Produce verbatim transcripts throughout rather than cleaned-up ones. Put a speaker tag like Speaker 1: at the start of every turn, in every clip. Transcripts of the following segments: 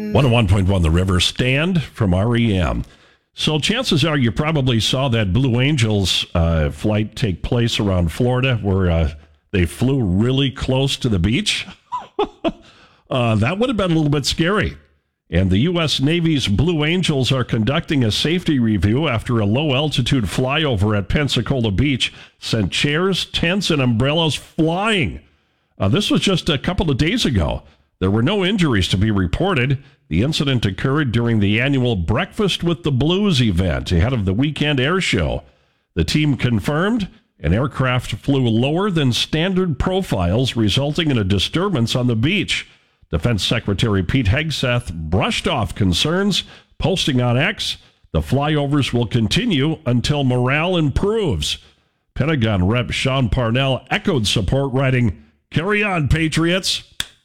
Speaker 1: one oh one point one The River, Stand from R E M. So chances are you probably saw that Blue Angels uh, flight take place around Florida where uh, they flew really close to the beach. uh, that would have been a little bit scary. And the U S Navy's Blue Angels are conducting a safety review after a low-altitude flyover at Pensacola Beach sent chairs, tents, and umbrellas flying. Uh, this was just a couple of days ago. There were no injuries to be reported. The incident occurred during the annual Breakfast with the Blues event ahead of the weekend air show. The team confirmed an aircraft flew lower than standard profiles, resulting in a disturbance on the beach. Defense Secretary Pete Hegseth brushed off concerns, posting on X, the flyovers will continue until morale improves. Pentagon Rep Sean Parnell echoed support, writing, "Carry on, Patriots."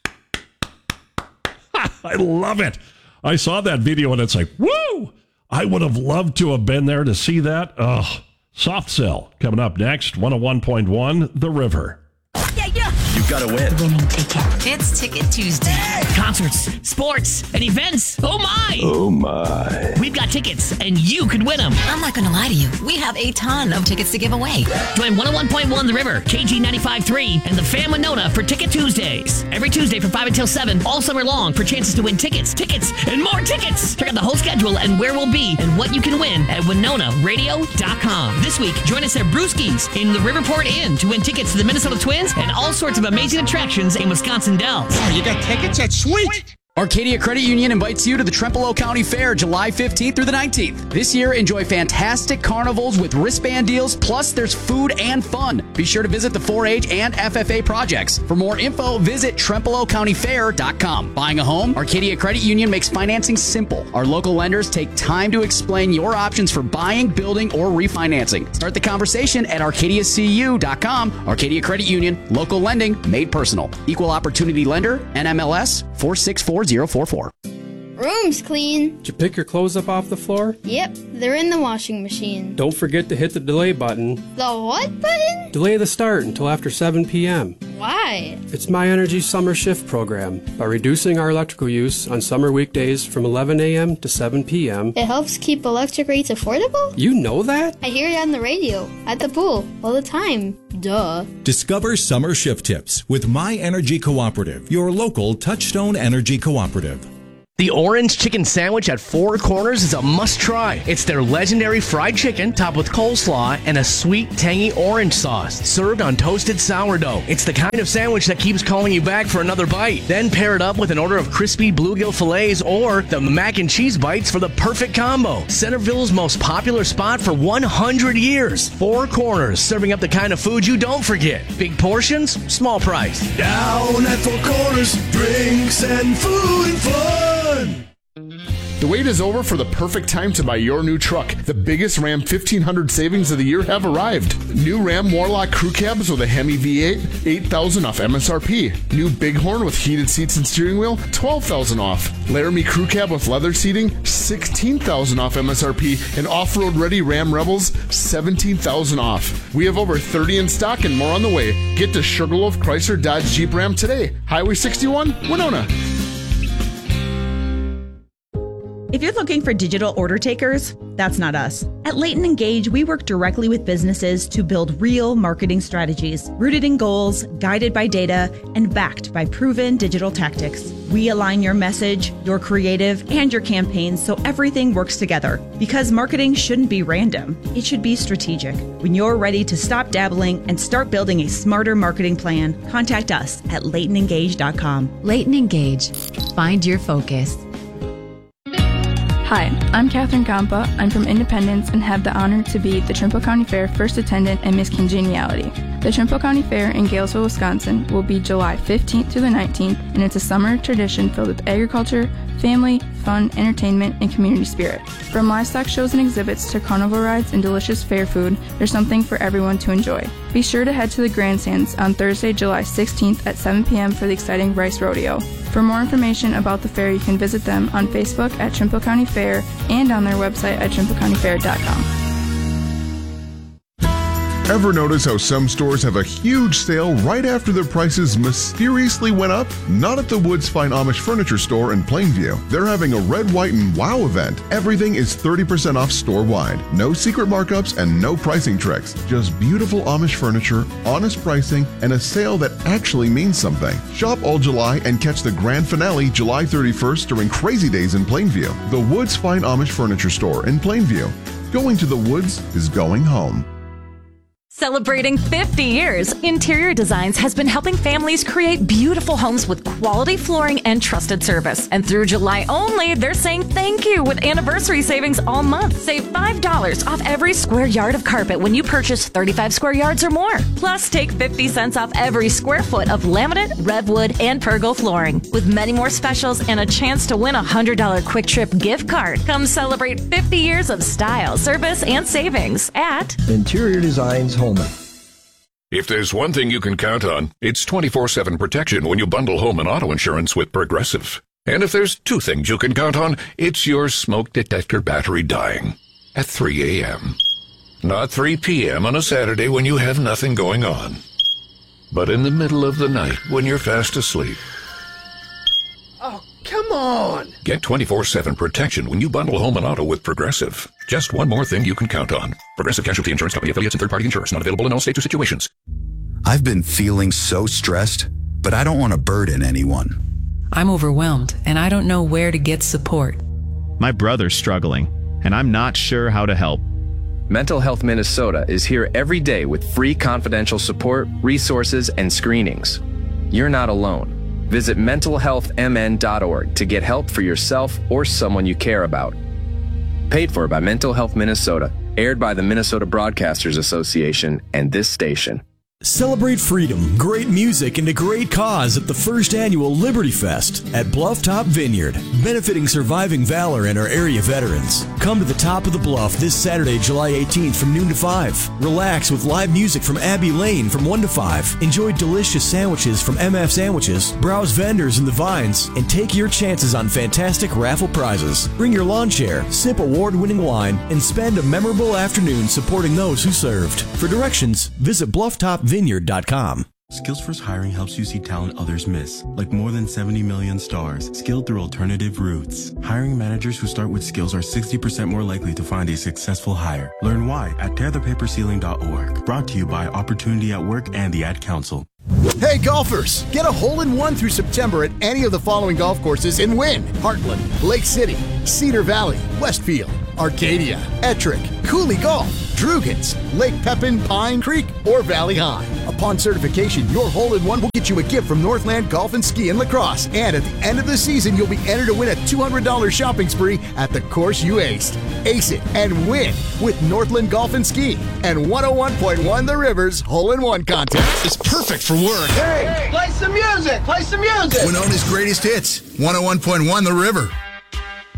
Speaker 1: I love it. I saw that video and it's like, woo! I would have loved to have been there to see that. Ugh. Soft Cell coming up next, one oh one point one The River.
Speaker 2: Yeah, yeah.
Speaker 3: You've got to win.
Speaker 2: Winning ticket.
Speaker 4: It's Ticket Tuesday.
Speaker 2: Concerts, sports, and events. Oh, my.
Speaker 3: Oh, my.
Speaker 2: We've got tickets, and you could win them.
Speaker 4: I'm not going to lie to you. We have a ton of tickets to give away.
Speaker 2: Join one oh one point one The River, K G ninety-five point three, and the Fam Winona for Ticket Tuesdays. Every Tuesday from five until seven, all summer long, for chances to win tickets, tickets, and more tickets. Check out the whole schedule and where we'll be and what you can win at winona radio dot com. This week, join us at Brewski's in the Riverport Inn to win tickets to the Minnesota Twins and all sorts of amazing attractions in Wisconsin Dells.
Speaker 5: Oh, you got tickets? That's sweet!
Speaker 6: Arcadia Credit Union invites you to the Trempealeau County Fair July fifteenth through the nineteenth. This year, enjoy fantastic carnivals with wristband deals, plus there's food and fun. Be sure to visit the four H and F F A projects. For more info, visit trempealeau county fair dot com. Buying a home? Arcadia Credit Union makes financing simple. Our local lenders take time to explain your options for buying, building, or refinancing. Start the conversation at arcadia c u dot com. Arcadia Credit Union, local lending made personal. Equal opportunity lender, N M L S four six four zero four four.
Speaker 7: Room's clean.
Speaker 8: Did you pick your clothes up off the floor?
Speaker 7: Yep, they're in the washing machine.
Speaker 8: Don't forget to hit the delay button.
Speaker 7: The what button?
Speaker 8: Delay the start until after seven p.m.
Speaker 7: Why?
Speaker 8: It's My Energy Summer Shift program. By reducing our electrical use on summer weekdays from eleven a.m. to seven p.m.
Speaker 7: It helps keep electric rates affordable?
Speaker 8: You know that?
Speaker 7: I hear it on the radio, at the pool, all the time. Duh.
Speaker 9: Discover summer shift tips with My Energy Cooperative, your local Touchstone Energy Cooperative.
Speaker 10: The Orange Chicken Sandwich at Four Corners is a must-try. It's their legendary fried chicken topped with coleslaw and a sweet, tangy orange sauce, served on toasted sourdough. It's the kind of sandwich that keeps calling you back for another bite. Then pair it up with an order of crispy bluegill fillets or the mac and cheese bites for the perfect combo. Centerville's most popular spot for one hundred years. Four Corners, serving up the kind of food you don't forget. Big portions, small price.
Speaker 3: Down at Four Corners, drinks and food and fun.
Speaker 11: The wait is over for the perfect time to buy your new truck. The biggest Ram fifteen hundred savings of the year have arrived. New Ram Warlock crew cabs with a Hemi V eight, eight thousand dollars off M S R P. New Bighorn with heated seats and steering wheel, twelve thousand dollars off. Laramie crew cab with leather seating, sixteen thousand dollars off M S R P. And off-road ready Ram Rebels, seventeen thousand dollars off. We have over thirty in stock and more on the way. Get to Sugarloaf Chrysler Dodge Jeep Ram today. Highway sixty-one, Winona.
Speaker 12: If you're looking for digital order takers, that's not us. At Leighton Engage, we work directly with businesses to build real marketing strategies, rooted in goals, guided by data, and backed by proven digital tactics. We align your message, your creative, and your campaigns so everything works together. Because marketing shouldn't be random, it should be strategic. When you're ready to stop dabbling and start building a smarter marketing plan, contact us at leighton engage dot com.
Speaker 4: Leighton Engage. Find your focus.
Speaker 13: Hi, I'm Catherine Campa. I'm from Independence and have the honor to be the Trimble County Fair first attendant and Miss Congeniality. The Trimble County Fair in Galesville, Wisconsin will be July fifteenth through the nineteenth, and it's a summer tradition filled with agriculture, family, fun, entertainment, and community spirit. From livestock shows and exhibits to carnival rides and delicious fair food, there's something for everyone to enjoy. Be sure to head to the grandstands on Thursday, July sixteenth at seven p.m. for the exciting Rice Rodeo. For more information about the fair, you can visit them on Facebook at Trimble County Fair and on their website at trimble county fair dot com.
Speaker 14: Ever notice how some stores have a huge sale right after their prices mysteriously went up? Not at the Woods Fine Amish Furniture Store in Plainview. They're having a red, white, and wow event. Everything is thirty percent off store-wide. No secret markups and no pricing tricks. Just beautiful Amish furniture, honest pricing, and a sale that actually means something. Shop all July and catch the grand finale July thirty-first during Crazy Days in Plainview. The Woods Fine Amish Furniture Store in Plainview. Going to the woods is going home.
Speaker 15: Celebrating fifty years, Interior Designs has been helping families create beautiful homes with quality flooring and trusted service. And through July only, they're saying thank you with anniversary savings all month. Save five dollars off every square yard of carpet when you purchase thirty-five square yards or more. Plus, take fifty cents off every square foot of laminate, redwood, and pergo flooring. With many more specials and a chance to win a one hundred dollars Quick Trip gift card. Come celebrate fifty years of style, service, and savings at
Speaker 16: Interior Designs Home.
Speaker 17: If there's one thing you can count on, it's twenty-four seven protection when you bundle home and auto insurance with Progressive. And if there's two things you can count on, it's your smoke detector battery dying at three a.m. Not three p.m. on a Saturday when you have nothing going on, but in the middle of the night when you're fast asleep.
Speaker 5: Oh, come on!
Speaker 17: Get twenty-four seven protection when you bundle home and auto with Progressive. Just one more thing you can count on. Progressive Casualty Insurance Company affiliates and third-party insurers. Not available in all states or situations.
Speaker 18: I've been feeling so stressed, but I don't want to burden anyone.
Speaker 19: I'm overwhelmed, and I don't know where to get support.
Speaker 20: My brother's struggling, and I'm not sure how to help.
Speaker 21: Mental Health Minnesota is here every day with free confidential support, resources, and screenings. You're not alone. Visit mental health m n dot org to get help for yourself or someone you care about. Paid for by Mental Health Minnesota, aired by the Minnesota Broadcasters Association and this station.
Speaker 3: Celebrate freedom, great music, and a great cause at the first annual Liberty Fest at Bluff-Top Vineyard, benefiting surviving valor and our area veterans. Come to the top of the bluff this Saturday, July eighteenth from noon to five. Relax with live music from Abbey Lane from one to five. Enjoy delicious sandwiches from M F Sandwiches, browse vendors in the vines, and take your chances on fantastic raffle prizes. Bring your lawn chair, sip award-winning wine, and spend a memorable afternoon supporting those who served. For directions, visit bluff top vineyard dot com.
Speaker 22: SkillsFirst Hiring helps you see talent others miss, like more than seventy million stars, skilled through alternative routes. Hiring managers who start with skills are sixty percent more likely to find a successful hire. Learn why at tear the paper ceiling dot org. Brought to you by Opportunity at Work and the Ad Council.
Speaker 23: Hey golfers, get a hole-in-one through September at any of the following golf courses and win. Heartland, Lake City, Cedar Valley, Westfield, Arcadia, Ettrick, Cooley Golf, Drugans, Lake Pepin, Pine Creek, or Valley High. Upon certification, your hole-in-one will get you a gift from Northland Golf and Ski and Lacrosse. And at the end of the season, you'll be entered to win a two hundred dollars shopping spree at the course you aced. Ace it and win with Northland Golf and Ski and one oh one point one The River's hole-in-one contest.
Speaker 24: It's perfect for work.
Speaker 5: Hey, play some music! Play some music!
Speaker 24: Winona's greatest hits, one oh one point one The River.